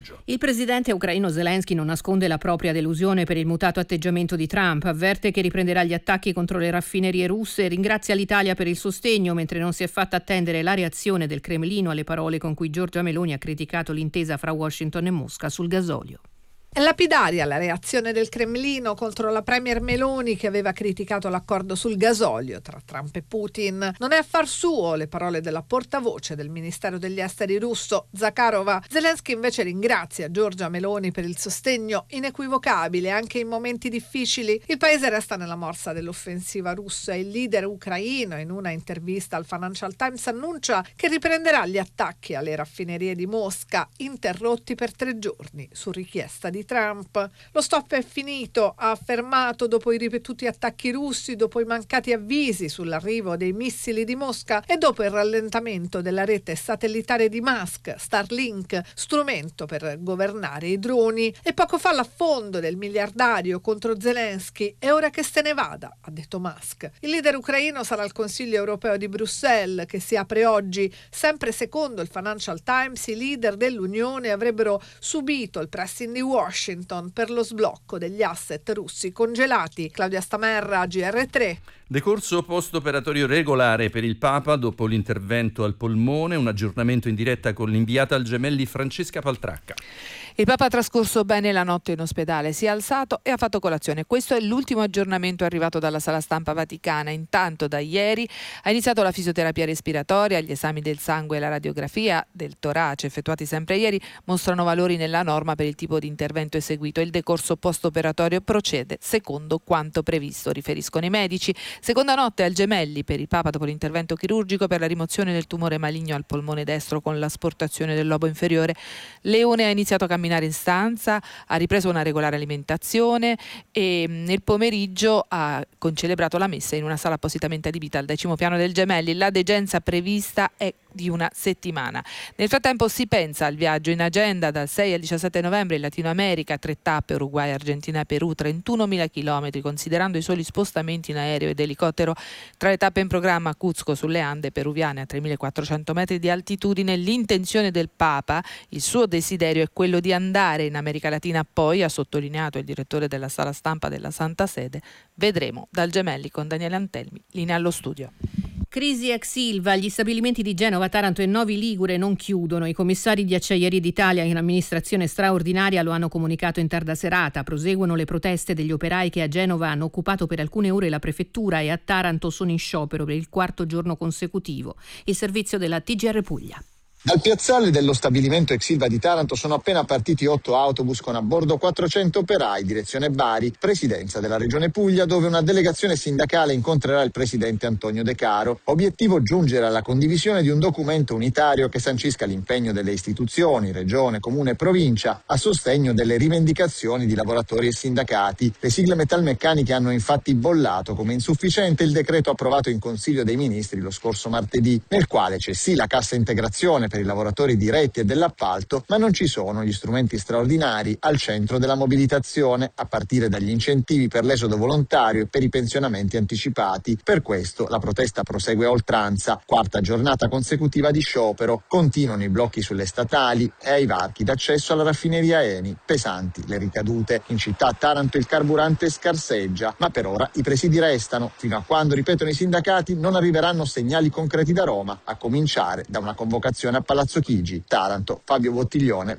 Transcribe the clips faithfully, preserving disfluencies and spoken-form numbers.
Il presidente ucraino Zelensky non nasconde la propria delusione per il mutato atteggiamento di Trump, avverte che riprenderà gli attacchi contro le raffinerie russe e ringrazia l'Italia per il sostegno, mentre non si è fatta attendere la reazione del Cremlino alle parole con cui Giorgia Meloni ha criticato l'intesa fra Washington e Mosca sul gasolio. È lapidaria la reazione del Cremlino contro la premier Meloni, che aveva criticato l'accordo sul gasolio tra Trump e Putin. Non è affar suo le parole della portavoce del Ministero degli Esteri russo, Zakharova. Zelensky invece ringrazia Giorgia Meloni per il sostegno inequivocabile anche in momenti difficili. Il paese resta nella morsa dell'offensiva russa e il leader ucraino, in una intervista al Financial Times, annuncia che riprenderà gli attacchi alle raffinerie di Mosca, interrotti per tre giorni su richiesta di Trump. Lo stop è finito, ha affermato, dopo i ripetuti attacchi russi, dopo i mancati avvisi sull'arrivo dei missili di Mosca e dopo il rallentamento della rete satellitare di Musk, Starlink, strumento per governare i droni, e poco fa l'affondo del miliardario contro Zelensky. È ora che se ne vada, ha detto Musk. Il leader ucraino sarà al Consiglio europeo di Bruxelles, che si apre oggi. Sempre secondo il Financial Times, i leader dell'Unione avrebbero subito il pressing di Washington per lo sblocco degli asset russi congelati. Claudia Stamerra, G R tre. Decorso post-operatorio regolare per il Papa dopo l'intervento al polmone, un aggiornamento in diretta con l'inviata al Gemelli Francesca Paltracca. Il Papa ha trascorso bene la notte in ospedale, si è alzato e ha fatto colazione. Questo è l'ultimo aggiornamento arrivato dalla sala stampa vaticana. Intanto da ieri ha iniziato la fisioterapia respiratoria, gli esami del sangue e la radiografia del torace effettuati sempre ieri mostrano valori nella norma per il tipo di intervento eseguito. Il decorso post-operatorio procede secondo quanto previsto, riferiscono i medici. Seconda notte al Gemelli per il Papa dopo l'intervento chirurgico per la rimozione del tumore maligno al polmone destro con l'asportazione del lobo inferiore. Leone ha iniziato a camminare in stanza, ha ripreso una regolare alimentazione e nel pomeriggio ha concelebrato la messa in una sala appositamente adibita al decimo piano del Gemelli. La degenza prevista è di una settimana. Nel frattempo si pensa al viaggio in agenda dal sei al diciassette novembre in Latino America, tre tappe: Uruguay, Argentina e Perù, trentunomila chilometri considerando i soli spostamenti in aereo ed elicottero. Tra le tappe in programma Cuzco sulle Ande peruviane a tremilaquattrocento metri di altitudine. L'intenzione del Papa, il suo desiderio è quello di andare in America Latina, poi ha sottolineato il direttore della sala stampa della Santa Sede. Vedremo dal Gemelli con Daniele Antelmi, linea allo studio. Crisi ex Ilva, gli stabilimenti di Genova, Taranto e Novi Ligure non chiudono. I commissari di Acciaierie d'Italia in amministrazione straordinaria lo hanno comunicato in tarda serata. Proseguono le proteste degli operai che a Genova hanno occupato per alcune ore la prefettura e a Taranto sono in sciopero per il quarto giorno consecutivo. Il servizio della T G R Puglia. Dal piazzale dello stabilimento ex Ilva di Taranto sono appena partiti otto autobus con a bordo quattrocento operai, direzione Bari, presidenza della Regione Puglia, dove una delegazione sindacale incontrerà il presidente Antonio De Caro. Obiettivo: giungere alla condivisione di un documento unitario che sancisca l'impegno delle istituzioni, Regione, Comune e Provincia, a sostegno delle rivendicazioni di lavoratori e sindacati. Le sigle metalmeccaniche hanno infatti bollato come insufficiente il decreto approvato in Consiglio dei Ministri lo scorso martedì, nel quale c'è sì la cassa integrazione per i lavoratori diretti e dell'appalto, ma non ci sono gli strumenti straordinari al centro della mobilitazione, a partire dagli incentivi per l'esodo volontario e per i pensionamenti anticipati. Per questo la protesta prosegue a oltranza, quarta giornata consecutiva di sciopero, continuano i blocchi sulle statali e ai varchi d'accesso alla raffineria Eni, pesanti le ricadute. In città a Taranto il carburante scarseggia, ma per ora i presidi restano, fino a quando, ripetono i sindacati, non arriveranno segnali concreti da Roma, a cominciare da una convocazione a Palazzo Chigi. Taranto, Fabio Bottiglione.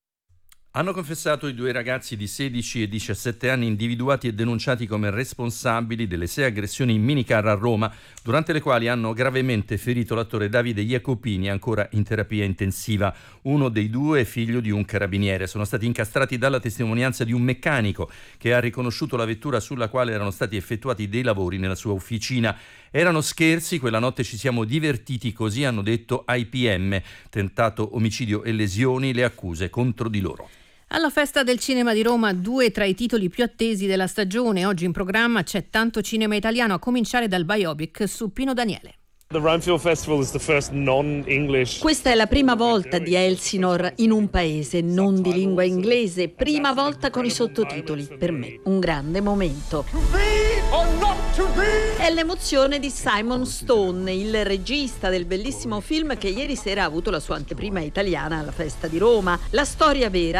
Hanno confessato i due ragazzi di sedici e diciassette anni individuati e denunciati come responsabili delle sei aggressioni in minicar a Roma, durante le quali hanno gravemente ferito l'attore Davide Jacopini, ancora in terapia intensiva. Uno dei due è figlio di un carabiniere. Sono stati incastrati dalla testimonianza di un meccanico che ha riconosciuto la vettura sulla quale erano stati effettuati dei lavori nella sua officina. Erano scherzi, quella notte ci siamo divertiti così, hanno detto ai P M. Tentato omicidio e lesioni, le accuse contro di loro. Alla Festa del Cinema di Roma, due tra i titoli più attesi della stagione. Oggi in programma c'è tanto cinema italiano, a cominciare dal biopic su Pino Daniele. Questa è la prima volta di Elsinore in un paese non di lingua inglese, prima volta con i sottotitoli. Per me un grande momento. È l'emozione di Simon Stone, il regista del bellissimo film che ieri sera ha avuto la sua anteprima italiana alla Festa di Roma. La storia vera